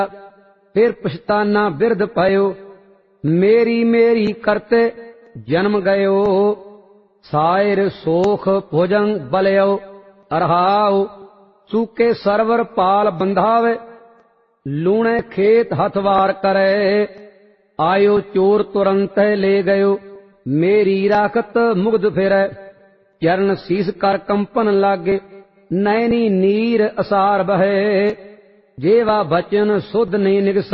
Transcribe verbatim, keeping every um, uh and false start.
फिर पछताना बिरध पयो, मेरी मेरी करते जन्म गयो। सायर सोख भुजंग बलयो, अरहाओ चूके सरवर पाल बंधावे। लूणे खेत हथवार करे, आयो चोर तुरंत ले गयो। मेरी राखत मुग्ध फिरै, चरण शीस कर कंपन लागे। नैनी नीर असार बहे, जेवा बचन सुध नहीं निगस।